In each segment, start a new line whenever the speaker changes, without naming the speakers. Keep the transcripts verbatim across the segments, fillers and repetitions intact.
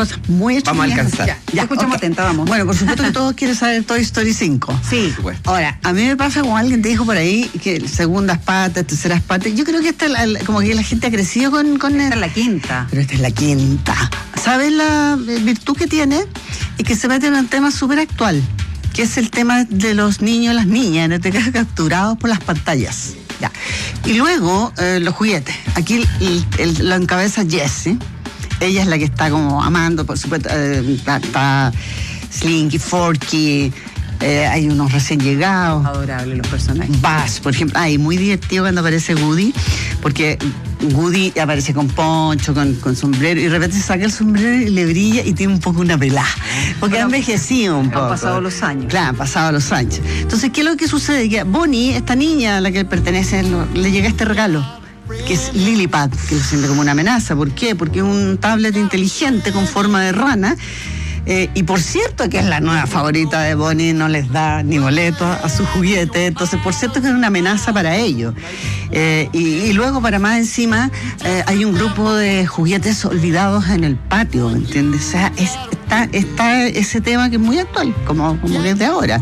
cosas muy hechas.
Vamos a alcanzar.
Ya, ya
escuchamos
okay.
atenta, vamos.
Bueno, por supuesto que todos quieren saber Toy Story cinco.
Sí.
Ahora, a mí me pasa como alguien te dijo por ahí que segundas partes, terceras partes. Yo creo que esta la, la, como que la gente ha crecido con, con
esta el, es la quinta.
Pero esta es la quinta. ¿Sabes la virtud que tiene? Es que se mete en un tema súper actual, que es el tema de los niños y las niñas, en este caso capturados por las pantallas. Ya. Y luego eh, los juguetes. Aquí el, el, lo encabeza Jessie. Ella es la que está como amando, por supuesto. Eh, está, está Slinky, Forky. Eh, hay unos recién llegados.
Adorables los personajes.
Buzz, por ejemplo. Ay, muy divertido cuando aparece Woody, porque Woody aparece con poncho, con, con sombrero, y de repente se saca el sombrero y le brilla y tiene un poco una pelada. Porque bueno, ha envejecido un poco.
Han pasado los años.
Claro, han pasado los años. Entonces, ¿qué es lo que sucede? Que a Bonnie, esta niña a la que él pertenece, le llega este regalo, que es Lillipad, que lo siente como una amenaza. ¿Por qué? Porque es un tablet inteligente con forma de rana. Eh, y por cierto que es la nueva favorita de Bonnie, no les da ni boleto a su juguete, entonces por cierto que es una amenaza para ellos. Eh, y, y luego para más encima eh, hay un grupo de juguetes olvidados en el patio, ¿me entiendes? O sea, es, está, está ese tema que es muy actual, como, como que es de ahora.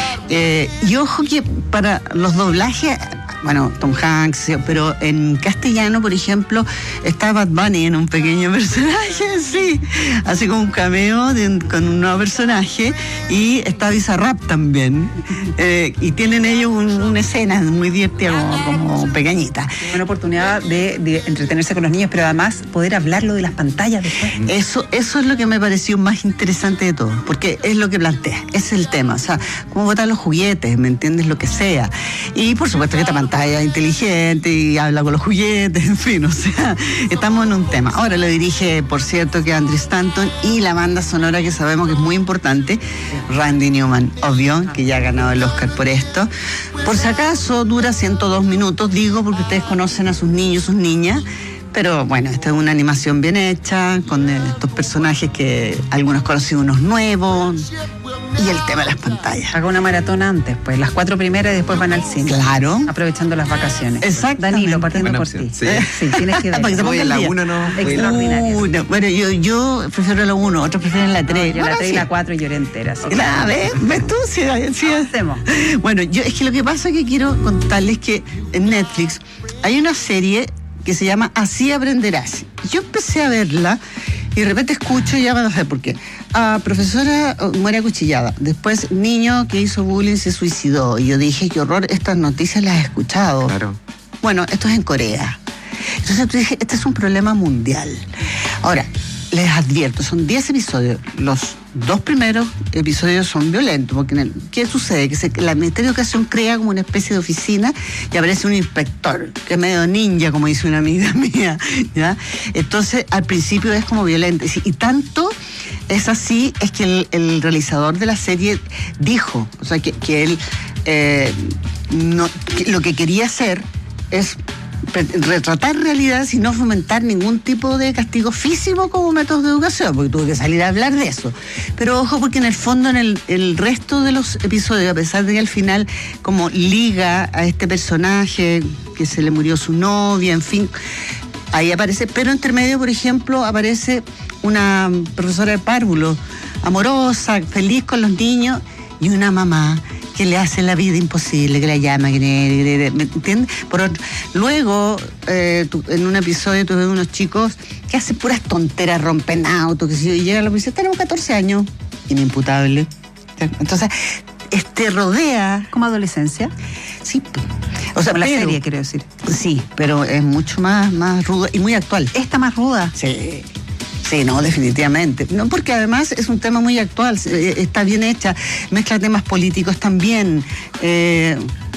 Eh, y ojo que para los doblajes, bueno, Tom Hanks, pero en castellano, por ejemplo, está Bad Bunny en un pequeño personaje, sí, así como un cameo de un, con un nuevo personaje, y está Bizarrap también, eh, y tienen ellos un, una escena muy divertida, como, como pequeñita.
Una oportunidad de, de entretenerse con los niños, pero además poder hablarlo de las pantallas después.
Eso, eso es lo que me pareció más interesante de todo, porque es lo que plantea, es el tema, o sea, cómo botar los juguetes, ¿me entiendes? Lo que sea. Y por supuesto que esta pantalla inteligente y habla con los juguetes, en fin, o sea, estamos en un tema. Ahora lo dirige, por cierto, que Andrew Stanton, y la banda sonora que sabemos que es muy importante, Randy Newman, obvio, que ya ha ganado el Oscar por esto. Por si acaso dura ciento dos minutos, digo, porque ustedes conocen a sus niños, sus niñas. Pero bueno, esta es una animación bien hecha, con estos personajes que algunos conocen, unos nuevos, y el tema de las pantallas.
Haga una maratón antes, pues las cuatro primeras y después van al cine.
Claro.
Aprovechando las vacaciones.
Exactamente.
Danilo, partiendo
Buena
por
opción,
ti.
sí.
Sí, tienes que ver.
Para que se
Voy
ponga
en
el
la
día.
uno, no. voy en la-
Extraordinaria.
Uh, no, bueno, yo, yo prefiero la uno, otros prefieren la tres.
No, yo
Bueno,
la tres y
sí.
la cuatro y lloré entera. Así que-
Claro, ¿ves? ¿Ves tú? Sí, sí.
Avancemos.
Bueno, yo es que lo que pasa es que quiero contarles que en Netflix hay una serie que se llama Así aprenderás. Yo empecé a verla y de repente escucho, y ya van a saber por qué. Ah, profesora oh, muere acuchillada. Después, niño que hizo bullying se suicidó. Y yo dije, qué horror, estas noticias las he escuchado.
Claro.
Bueno, esto es en Corea. Entonces yo dije, este es un problema mundial. Ahora, les advierto, son diez episodios. Los dos primeros episodios son violentos, porque en el, ¿qué sucede? Que se, la Ministerio de Educación crea como una especie de oficina y aparece un inspector, que es medio ninja, como dice una amiga mía, ¿ya? Entonces, al principio es como violento. Y, y tanto es así, es que el, el realizador de la serie dijo, o sea, que, que él eh, no, que lo que quería hacer es retratar realidades y no fomentar ningún tipo de castigo físico como método de educación, porque tuve que salir a hablar de eso. Pero ojo, porque en el fondo, en el, el resto de los episodios, a pesar de que al final como liga a este personaje que se le murió su novia, en fin, ahí aparece, pero entre medio, por ejemplo, aparece una profesora de párvulo, amorosa, feliz con los niños, y una mamá que le hace la vida imposible, que la llama, que le, ¿me entiendes? Por otro, luego, eh, tu, en un episodio tuve unos chicos que hacen puras tonteras, rompen autos, que si y llega la policía, tenemos catorce años, inimputable. Entonces, este rodea...
¿Como adolescencia?
Sí, o sea,
Como la
pero,
serie, quiero decir.
Sí, pero es mucho más, más ruda y muy actual.
¿Esta más ruda?
Sí. Sí, no, definitivamente. No, porque además es un tema muy actual, está bien hecha, mezcla temas políticos también. Eh,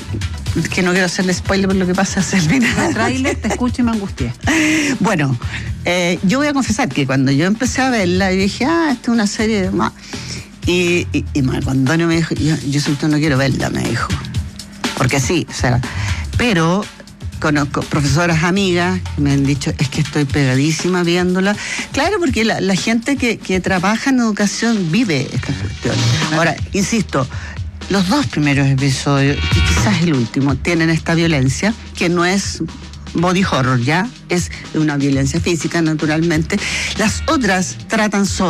que no quiero hacerle spoiler por lo que pasa hacia el final.
El tráiler, te escucho y me angustié.
Bueno, eh, yo voy a confesar que cuando yo empecé a verla, y dije, ah, esta es una serie de más. Y, y, y Marco Antonio me dijo, yo, yo sobre todo no quiero verla, me dijo. Porque sí, o sea, pero... Conozco profesoras amigas que me han dicho, es que estoy pegadísima viéndola. Claro, porque la, la gente que, que trabaja en educación vive estas cuestiones. Ahora, insisto, los dos primeros episodios, y quizás el último, tienen esta violencia, que no es body horror, ya, es una violencia física, naturalmente. Las otras tratan sobre